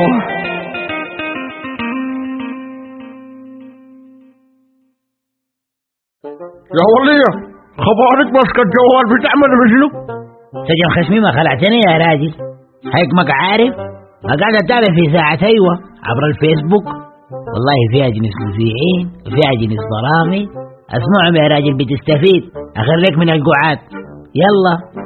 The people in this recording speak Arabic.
يا ولية خبرك ماسك الجوال بتعمل بشنو؟ سجن خشمي ما خلعتني يا راجل. حكمك عارف ما قاعد اتابع في ساعة ايوه عبر الفيسبوك. والله فيها جنس مذيعين وفيها جنس برامج. اسمعهم يا راجل بتستفيد. اخليك من القعاد. يلا